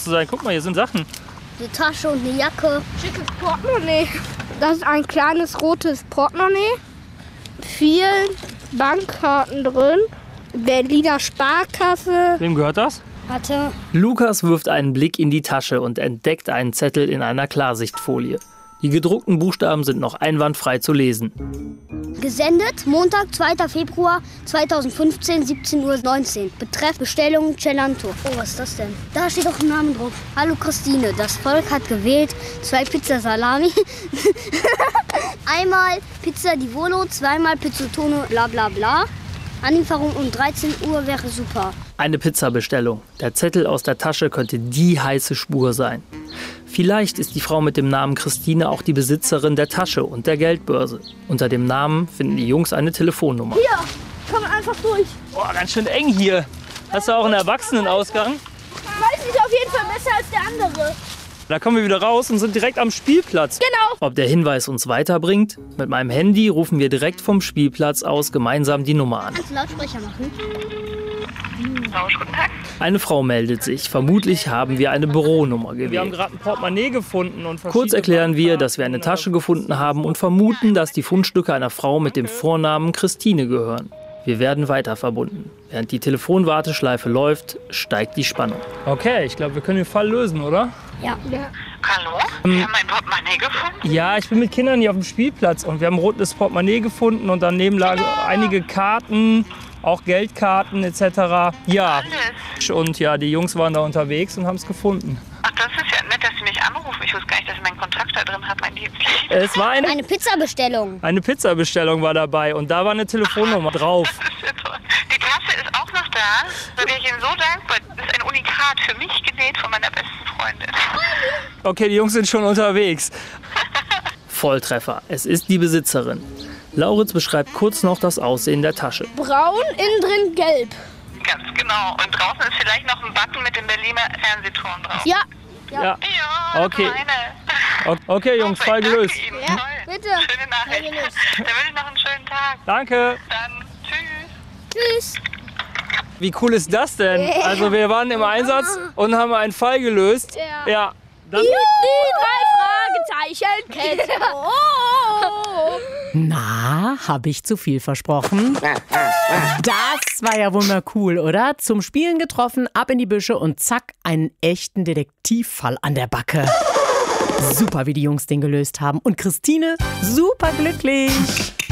zu sein. Guck mal, hier sind Sachen. Eine Tasche und eine Jacke. Schickes Portemonnaie. Das ist ein kleines rotes Portemonnaie. 4 Bankkarten drin. Berliner Sparkasse. Wem gehört das? Warte. Lukas wirft einen Blick in die Tasche und entdeckt einen Zettel in einer Klarsichtfolie. Die gedruckten Buchstaben sind noch einwandfrei zu lesen. Gesendet Montag, 2. Februar 2015, 17:19 Uhr. Betreff Bestellung Celanto. Oh, was ist das denn? Da steht doch ein Name drauf. Hallo Christine, das Volk hat gewählt 2 Pizza Salami. Einmal Pizza di Volo, 2-mal Pizzutono, bla bla bla. Anlieferung um 13 Uhr wäre super. Eine Pizzabestellung. Der Zettel aus der Tasche könnte die heiße Spur sein. Vielleicht ist die Frau mit dem Namen Christine auch die Besitzerin der Tasche und der Geldbörse. Unter dem Namen finden die Jungs eine Telefonnummer. Hier, komm einfach durch. Boah, ganz schön eng hier. Hast du auch einen Erwachsenenausgang? Weiß nicht, auf jeden Fall besser als der andere. Da kommen wir wieder raus und sind direkt am Spielplatz. Genau. Ob der Hinweis uns weiterbringt? Mit meinem Handy rufen wir direkt vom Spielplatz aus gemeinsam die Nummer an. Kannst du Lautsprecher machen? Guten Tag. Eine Frau meldet sich. Vermutlich haben wir eine Büronummer gewählt. Wir haben gerade ein Portemonnaie gefunden. Und kurz erklären wir, dass wir eine Tasche gefunden haben und vermuten, dass die Fundstücke einer Frau mit dem Vornamen Christine gehören. Wir werden weiter verbunden. Während die Telefonwarteschleife läuft, steigt die Spannung. Okay, ich glaube, wir können den Fall lösen, oder? Ja. Hallo? Sie haben mein Portemonnaie gefunden? Ja, ich bin mit Kindern hier auf dem Spielplatz und wir haben ein rotes Portemonnaie gefunden und daneben lagen einige Karten, auch Geldkarten etc. Ja, und ja, die Jungs waren da unterwegs und haben es gefunden. Ach, das ist ja nett, dass Sie mich anrufen. Ich wusste gar nicht, dass ich meinen Kontrakt da drin habe, mein Dienstlich. Es war Eine Pizzabestellung. eine Pizzabestellung war dabei und da war eine Telefonnummer drauf. Das ist ja toll. Die Tasche ist auch noch da. Da bin ich Ihnen so dankbar. Das ist ein Unikat für mich genäht von meiner besten Freundin. Okay, die Jungs sind schon unterwegs. Volltreffer, es ist die Besitzerin. Lauritz beschreibt kurz noch das Aussehen der Tasche. Braun, innen drin gelb. Ganz genau. Und draußen ist vielleicht noch ein Button mit dem Berliner Fernsehturm drauf. Ja. Ja. Ja, Okay. meine. Okay, Jungs, Fall gelöst. Danke Ihnen. Ja, Toll. bitte. Schöne Nachricht. Fall gelöst. Dann wünsche ich noch einen schönen Tag. Danke. Dann tschüss. Tschüss. Wie cool ist das denn? Also wir waren im Einsatz und haben einen Fall gelöst. Ja. Dann Die 3 Fragezeichen. Oh. Na, habe ich zu viel versprochen? Das war ja wohl mal cool, oder? Zum Spielen getroffen, ab in die Büsche und zack, einen echten Detektivfall an der Backe. Super, wie die Jungs den gelöst haben. Und Christine, super glücklich.